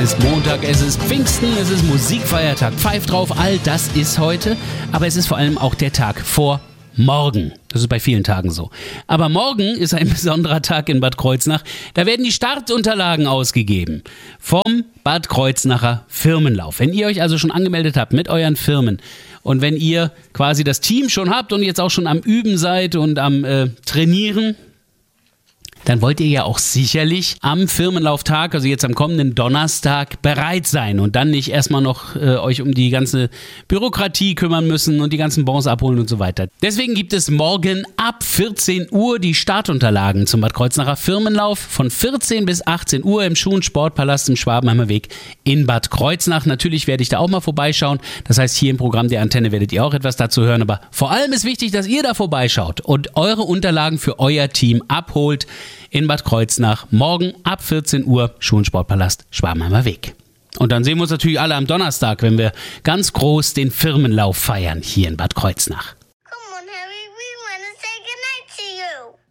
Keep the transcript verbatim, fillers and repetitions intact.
ist Montag, es ist Pfingsten, es ist Musikfeiertag. Pfeift drauf, all das ist heute. Aber es ist vor allem auch der Tag vor morgen. Das ist bei vielen Tagen so. Aber morgen ist ein besonderer Tag in Bad Kreuznach. Da werden die Startunterlagen ausgegeben vom Bad Kreuznacher Firmenlauf. Wenn ihr euch also schon angemeldet habt mit euren Firmen und wenn ihr quasi das Team schon habt und jetzt auch schon am Üben seid und am äh, Trainieren, dann wollt ihr ja auch sicherlich am Firmenlauftag, also jetzt am kommenden Donnerstag, bereit sein und dann nicht erstmal noch äh, euch um die ganze Bürokratie kümmern müssen und die ganzen Bons abholen und so weiter. Deswegen gibt es morgen ab vierzehn Uhr die Startunterlagen zum Bad Kreuznacher Firmenlauf von vierzehn bis achtzehn Uhr im Schuh- und Sportpalast im Schwabenheimer Weg in Bad Kreuznach. Natürlich werde ich da auch mal vorbeischauen. Das heißt, hier im Programm der Antenne werdet ihr auch etwas dazu hören. Aber vor allem ist wichtig, dass ihr da vorbeischaut und eure Unterlagen für euer Team abholt in Bad Kreuznach. Morgen ab vierzehn Uhr, Schuh- und Sportpalast, Schwabenheimer Weg. Und dann sehen wir uns natürlich alle am Donnerstag, wenn wir ganz groß den Firmenlauf feiern hier in Bad Kreuznach. Come on, Harry, we want to say goodnight to you.